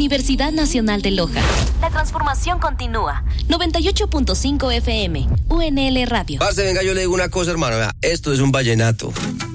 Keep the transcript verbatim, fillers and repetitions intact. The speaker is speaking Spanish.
Universidad Nacional de Loja. La transformación continúa. noventa y ocho punto cinco F M, U N L Radio. Parce, venga, yo le digo una cosa, hermano. Vea, esto es un vallenato.